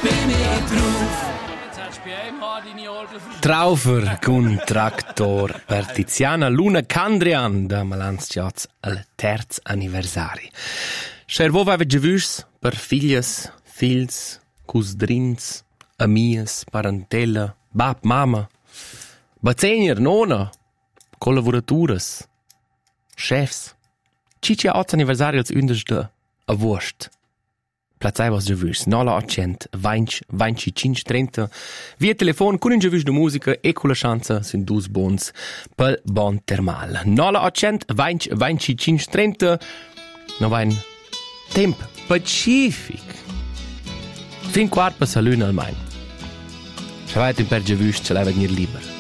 Traufer con Traktor per Tiziana Luna Candrian da Malanz al terzo anniversari. Schervo aveva già visto per figlias, fils, cusdrins, amias, parentela, bab, mama, bazenier, nonna, collaboraturas, chefs. Cici a 8 anniversari als underste a Wurst. Platzai was già visto, 0800 20 25 30. Via telefon con un già visto de musica e con la chance sind dus bons pel bon termal. 0800 20 25 30. No vain temp pacific. Fin quart per salun al main. Se vai temper già visto, ce l'hai venir liber.